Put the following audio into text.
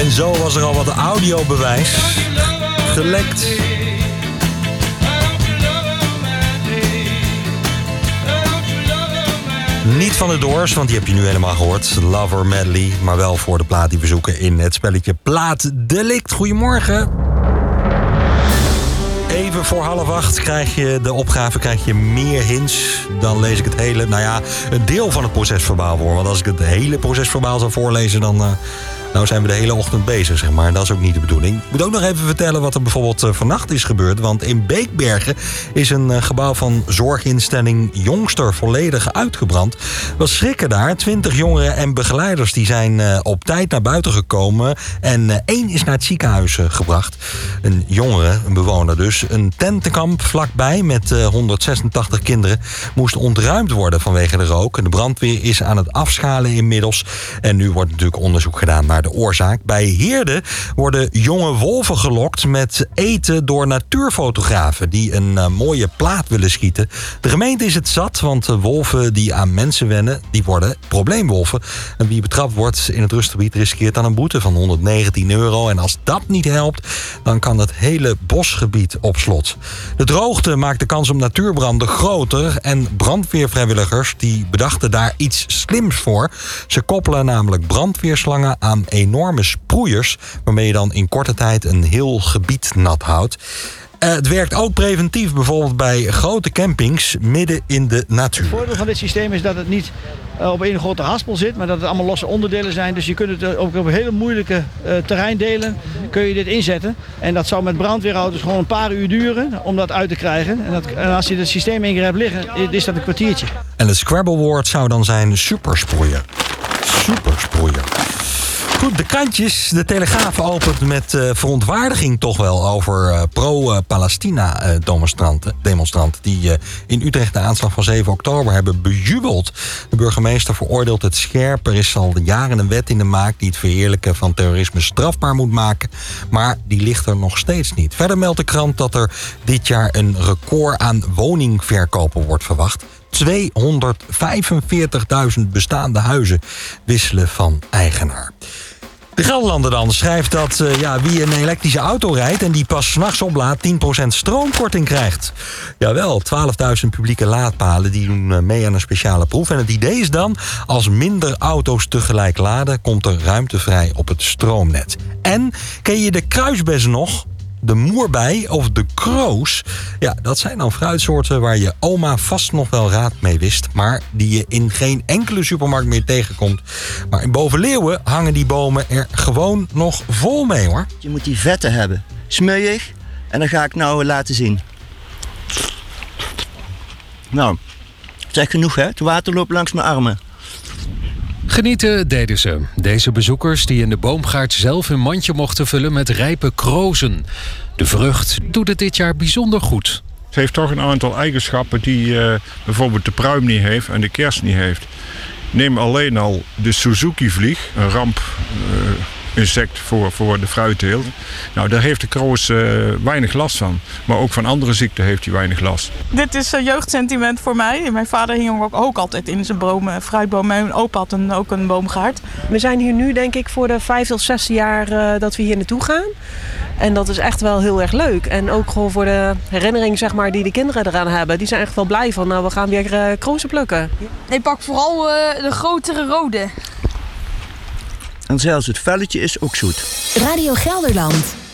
En zo was er al wat audiobewijs gelekt. Niet van de Doors, want die heb je nu helemaal gehoord. Lover Medley, maar wel voor de plaat die we zoeken in het spelletje Plaat Delict. Goedemorgen. Even voor 7:30 krijg je de opgave, krijg je meer hints. Dan lees ik het hele, een deel van het procesverbaal voor. Want als ik het hele procesverbaal zou voorlezen, dan zijn we de hele ochtend bezig, zeg maar. Dat is ook niet de bedoeling. Ik moet ook nog even vertellen wat er bijvoorbeeld vannacht is gebeurd. Want in Beekbergen is een gebouw van zorginstelling Jongster volledig uitgebrand. Was schrikken daar. 20 jongeren en begeleiders die zijn op tijd naar buiten gekomen. En 1 is naar het ziekenhuis gebracht. Een jongere, een bewoner dus. Een tentenkamp vlakbij met 186 kinderen moest ontruimd worden vanwege de rook. En de brandweer is aan het afschalen inmiddels. En nu wordt natuurlijk onderzoek gedaan naar de oorzaak. Bij Heerde worden jonge wolven gelokt met eten door natuurfotografen die een mooie plaat willen schieten. De gemeente is het zat, want de wolven die aan mensen wennen, die worden probleemwolven. En wie betrapt wordt in het rustgebied riskeert dan een boete van €119. En als dat niet helpt, dan kan het hele bosgebied op slot. De droogte maakt de kans op natuurbranden groter en brandweervrijwilligers die bedachten daar iets slims voor. Ze koppelen namelijk brandweerslangen aan enorme sproeiers, waarmee je dan in korte tijd een heel gebied nat houdt. Het werkt ook preventief, bijvoorbeeld bij grote campings midden in de natuur. Het voordeel van dit systeem is dat het niet op een grote haspel zit, maar dat het allemaal losse onderdelen zijn. Dus je kunt het ook op hele moeilijke terreindelen kun je dit inzetten. En dat zou met brandweerauto's gewoon een paar uur duren om dat uit te krijgen. En als je het systeem één keer hebt liggen, is dat een kwartiertje. En het Scrabble-woord zou dan zijn supersproeier. Supersproeier. Goed, de kantjes. De Telegraaf opent met verontwaardiging toch wel over pro-Palestina-demonstranten die in Utrecht de aanslag van 7 oktober hebben bejubeld. De burgemeester veroordeelt het scherp. Er is al jaren een wet in de maak die het verheerlijken van terrorisme strafbaar moet maken. Maar die ligt er nog steeds niet. Verder meldt de krant dat er dit jaar een record aan woningverkopen wordt verwacht. 245.000 bestaande huizen wisselen van eigenaar. De Gelderlander dan schrijft dat wie een elektrische auto rijdt en die pas 's nachts oplaadt 10% stroomkorting krijgt. Jawel, 12.000 publieke laadpalen die doen mee aan een speciale proef. En het idee is dan, als minder auto's tegelijk laden, komt er ruimte vrij op het stroomnet. En ken je de kruisbessen nog? De moerbei of de kroos, dat zijn dan fruitsoorten waar je oma vast nog wel raad mee wist, maar die je in geen enkele supermarkt meer tegenkomt. Maar in Bovenleeuwen hangen die bomen er gewoon nog vol mee, hoor. Je moet die vetten hebben. Smeuig. En dat ga ik nou laten zien. Nou, het is echt genoeg, hè? Het water loopt langs mijn armen. Genieten deden ze. Deze bezoekers die in de boomgaard zelf hun mandje mochten vullen met rijpe krozen. De vrucht doet het dit jaar bijzonder goed. Ze heeft toch een aantal eigenschappen die bijvoorbeeld de pruim niet heeft en de kers niet heeft. Neem alleen al de Suzuki-vlieg, een rampinsect voor de fruitteelt. Nou, daar heeft de kroos weinig last van. Maar ook van andere ziekten heeft hij weinig last. Dit is jeugdsentiment voor mij. Mijn vader hing ook altijd in zijn fruitboom. Mijn opa had ook een boomgaard. We zijn hier nu denk ik voor de 5e of 6e jaar dat we hier naartoe gaan. En dat is echt wel heel erg leuk. En ook gewoon voor de herinnering zeg maar, die de kinderen eraan hebben. Die zijn echt wel blij van, we gaan weer krozen plukken. Ik pak vooral de grotere rode. En zelfs het velletje is ook zoet. Radio Gelderland.